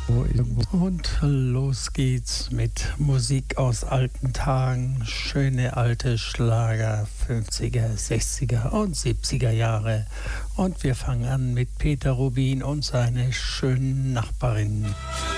Und los geht's mit Musik aus alten Tagen, schöne alte Schlager, 50er, 60er und 70er Jahre. Und wir fangen an mit Peter Rubin und seine schönen Nachbarinnen.